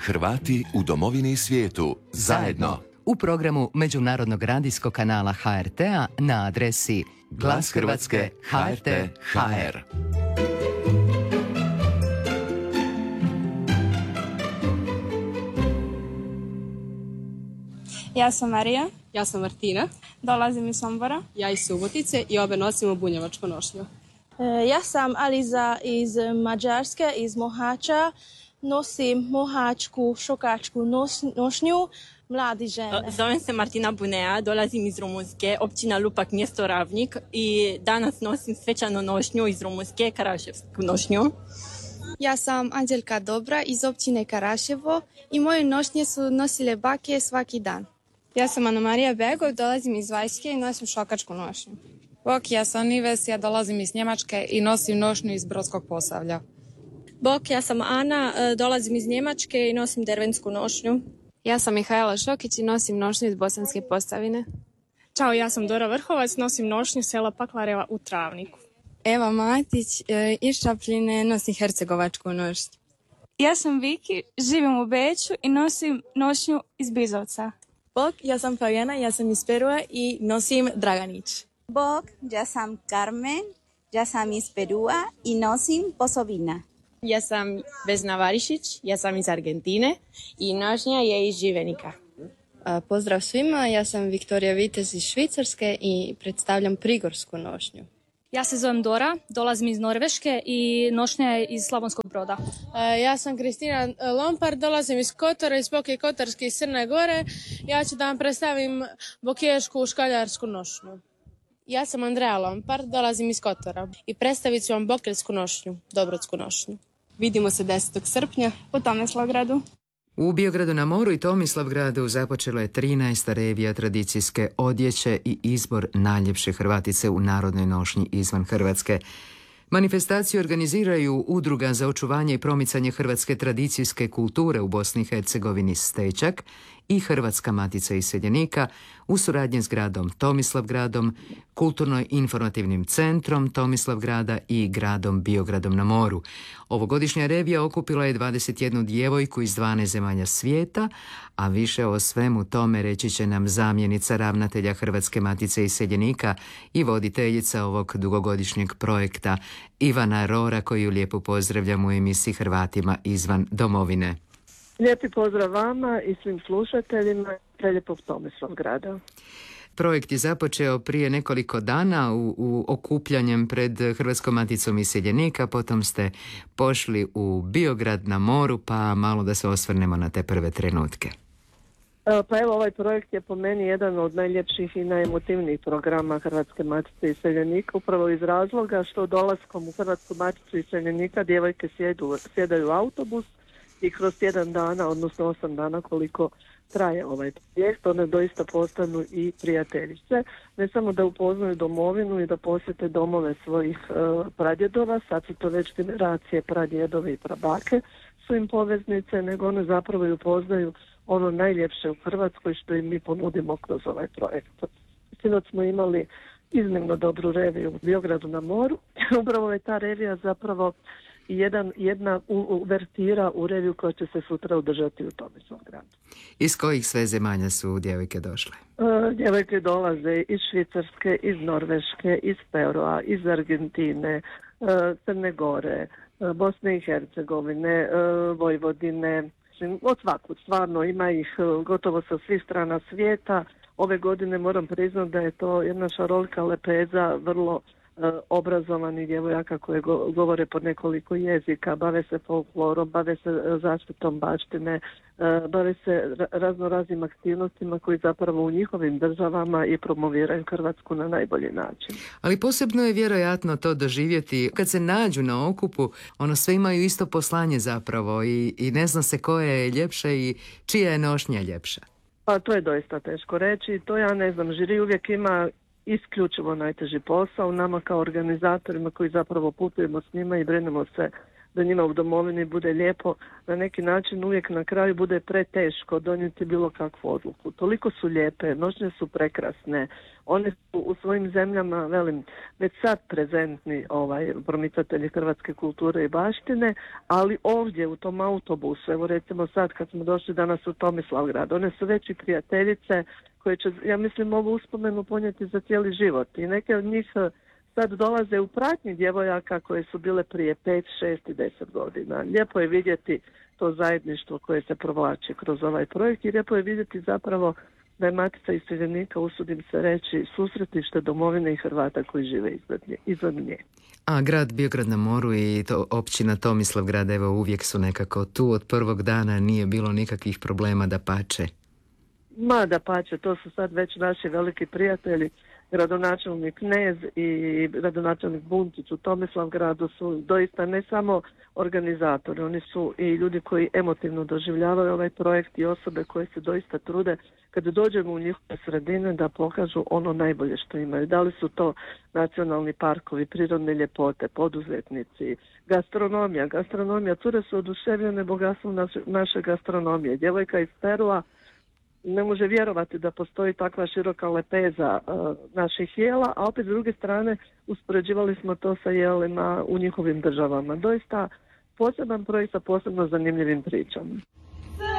Hrvati u domovini i svijetu zajedno. U programu Međunarodnog radijskog kanala HRT-a na adresi Glas Hrvatske HRT.hr. Ja sam Marija. Ja sam Martina. Dolazim iz Sombora. Ja iz Subotice i obe nosimo bunjevačku nošnju. Ja sam Aliza iz Mađarske, iz Mohača. Nosim mohačku, šokačku nošnju mladi žene. Zovem se Martina Bunea, dolazim iz Rumunjske, općina Lupak, mjesto Ravnik i danas nosim svečanu nošnju iz Rumunjske, Karaševsku nošnju. Ja sam Anđelka Dobra iz općine Karaševo i moje nošnje su nosile bake svaki dan. Ja sam Ana Marija Begov, dolazim iz Vajske i nosim šokačku nošnju. Bok, ja sam Nives, ja dolazim iz Njemačke i nosim nošnju iz Brodskog Posavlja. Bok, ja sam Ana, dolazim iz Njemačke i nosim dervensku nošnju. Ja sam Mihajla Šokić i nosim nošnju iz Bosanske Posavine. Ćao, ja sam Dora Vrhovac, nosim nošnju sela Paklareva u Travniku. Eva Matić, iz Čapljine, nosim hercegovačku nošnju. Ja sam Viki, živim u Beču i nosim nošnju iz Bizovca. Bok, ja sam Fabiana, ja sam iz Perua i nosim Draganić. Bok, ja sam Carmen, ja sam iz Perua i nosim posovina. Ja sam Vesna Varišić, ja sam iz Argentine i nošnja je iz Živenika. Pozdrav svima, ja sam Viktorija Vitez iz Švicarske i predstavljam prigorsku nošnju. Ja se zovem Dora, dolazim iz Norveške i nošnja je iz Slavonskog Broda. Ja sam Kristina Lompar, dolazim iz Kotora, iz Boke Kotarske iz Crne Gore. Ja ću da vam predstavim bokešku škaljarsku nošnju. Ja sam Andreja Lompar, dolazim iz Kotora i predstavit ću vam bokeljsku nošnju, dobrodsku nošnju. Vidimo se 10. srpnja u Tomislavgradu. U Biogradu na moru i Tomislavgradu započelo je 13. revija tradicijske odjeće i izbor najljepše Hrvatice u narodnoj nošnji izvan Hrvatske. Manifestaciju organiziraju Udruga za očuvanje i promicanje hrvatske tradicijske kulture u Bosni i Hercegovini Stečak i Hrvatska matica iseljenika u suradnji s gradom Tomislavgradom, Kulturno-informativnim centrom Tomislavgrada i gradom Biogradom na moru. Ovogodišnja revija okupila je 21 djevojku iz 12 zemalja svijeta, a više o svemu tome reći će nam zamjenica ravnatelja Hrvatske matice iseljenika i voditeljica ovog dugogodišnjeg projekta Ivana Rora, koju lijepo pozdravljam u emisiji Hrvatima izvan domovine. Lijepi pozdrav vama i svim slušateljima prelijepog Tomislavgrada. Projekt je započeo prije nekoliko dana u okupljanjem pred Hrvatskom maticom iseljenika, potom ste pošli u Biograd na moru, pa malo da se osvrnemo na te prve trenutke. Pa evo, ovaj projekt je po meni jedan od najljepših i najemotivnijih programa Hrvatske matice iseljenika, upravo iz razloga što dolaskom u Hrvatsku maticu iseljenika djevojke sjedaju u autobus i kroz 1 dana, odnosno 8 dana koliko traje ovaj projekt, one doista postanu i prijateljice. Ne samo da upoznaju domovinu i da posjete domove svojih pradjedova, sad su to već generacije pradjedove i prabake su im poveznice, nego one zapravo i upoznaju ono najljepše u Hrvatskoj što im mi ponudimo kroz ovaj projekt. Sinoć smo imali iznimno dobru reviju u Biogradu na moru. Upravo je ta revija zapravo jedna uvertira u reviju koja će se sutra održati u Tomislavgradu. Iz kojih sve zemalja su djevojke došle? Djevojke dolaze iz Švicarske, iz Norveške, iz Perua, iz Argentine, Crne Gore, Bosne i Hercegovine, Vojvodine, od svakud, stvarno ima ih gotovo sa svih strana svijeta. Ove godine moram priznati da je to jedna šarolika lepeza, vrlo obrazovani djevojaka koje govore po nekoliko jezika, bave se folklorom, bave se zaštitom baštine, bave se raznoraznim aktivnostima koji zapravo u njihovim državama i promoviraju Hrvatsku na najbolji način. Ali posebno je vjerojatno to doživjeti kad se nađu na okupu, ono sve imaju isto poslanje zapravo i ne zna se koje je ljepše i čija je nošnja ljepša. Pa to je doista teško reći, to ja ne znam, žiri uvijek ima isključivo najteži posao, nama kao organizatorima koji zapravo putujemo s njima i brinemo se da njima u domovini bude lijepo, na neki način uvijek na kraju bude preteško donijeti bilo kakvu odluku. Toliko su lijepe, nošnje su prekrasne, one su u svojim zemljama, velim, već sad prezentni promicatelji hrvatske kulture i baštine, ali ovdje u tom autobusu, evo recimo sad kad smo došli danas u Tomislavgrad, one su već i prijateljice koje će, ja mislim, ovu uspomenu ponijeti za cijeli život. I neke od njih sad dolaze u pratnji djevojaka koje su bile prije 5, 6 i 10 godina. Lijepo je vidjeti to zajedništvo koje se provlači kroz ovaj projekt i lijepo je vidjeti zapravo da je Matica iseljenika, usudim se reći, susretište domovine i Hrvata koji žive izvan nje. A grad Biograd na moru i općina Tomislavgrad, evo, uvijek su nekako tu od prvog dana, nije bilo nikakvih problema, dapače. Da pače, to su sad već naši veliki prijatelji. Gradonačelnik Knez i gradonačelnik Buntić u Tomislavgradu su doista ne samo organizatori, oni su i ljudi koji emotivno doživljavaju ovaj projekt i osobe koje se doista trude kada dođemo u njihove sredine da pokažu ono najbolje što imaju. Da li su to nacionalni parkovi, prirodne ljepote, poduzetnici, gastronomija. Cure su oduševljene bogatstvom naše gastronomije. Djevojka iz Perua ne može vjerovati da postoji takva široka lepeza naših jela, a opet s druge strane uspoređivali smo to sa jelima u njihovim državama. Doista poseban projekt sa posebno zanimljivim pričama.